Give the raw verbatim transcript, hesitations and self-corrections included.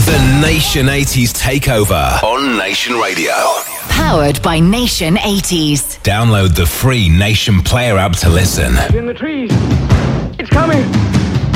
The Nation eighties Takeover on Nation Radio. Powered by Nation eighties. Download the free Nation Player app to listen. In the trees. It's coming.